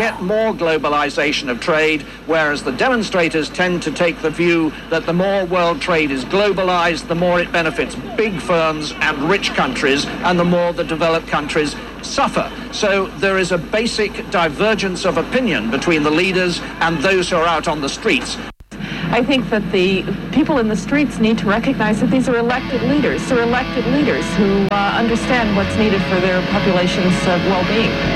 get more globalization of trade, whereas the demonstrators tend to take the view that the more world trade is globalized, the more it benefits big firms and rich countries, and the more the developed countries suffer. So there is a basic divergence of opinion between the leaders and those who are out on the streets. I think that the people in the streets need to recognize that these are elected leaders. They're elected leaders who understand what's needed for their population's well-being.